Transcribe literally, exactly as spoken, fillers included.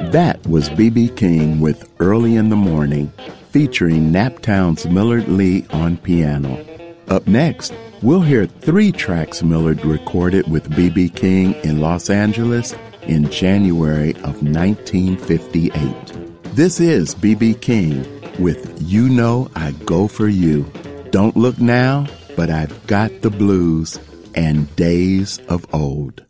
That was B B King with Early in the Morning, featuring Naptown's Millard Lee on piano. Up next, we'll hear three tracks Millard recorded with B B King in Los Angeles in January of nineteen fifty-eight. This is B B King with You Know I Go For You, Don't Look Now, But I've Got the Blues, and Days of Old.